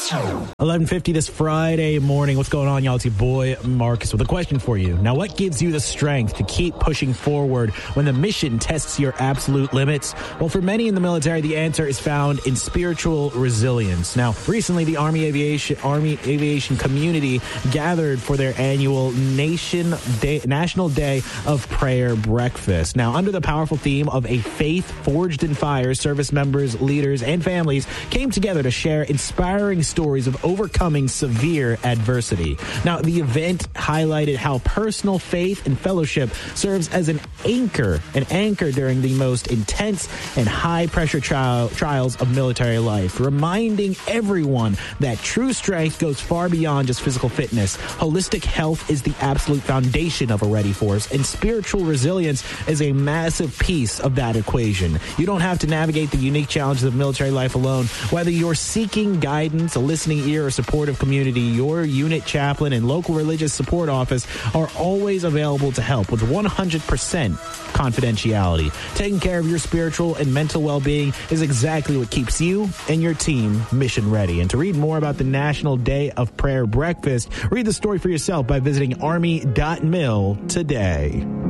11:50 this Friday morning. What's going on, y'all? It's your boy Marcus with a question for you. Now, what gives you the strength to keep pushing forward when the mission tests your absolute limits? Well, for many in the military, the answer is found in spiritual resilience. Now, recently, the Army aviation community gathered for their annual National Day of Prayer breakfast. Now, under the powerful theme of a faith forged in fire, service members, leaders, and families came together to share inspiring stories of overcoming severe adversity. Now, the event highlighted how personal faith and fellowship serves as an anchor during the most intense and high-pressure trials of military life, reminding everyone that true strength goes far beyond just physical fitness. Holistic health is the absolute foundation of a ready force, and spiritual resilience is a massive piece of that equation. You don't have to navigate the unique challenges of military life alone. Whether you're seeking guidance, a listening ear, or supportive community, your unit chaplain and local religious support office are always available to help with 100% confidentiality. Taking care of your spiritual and mental well-being is exactly what keeps you and your team mission ready. And to read more about the National Day of Prayer breakfast, read the story for yourself by visiting army.mil today.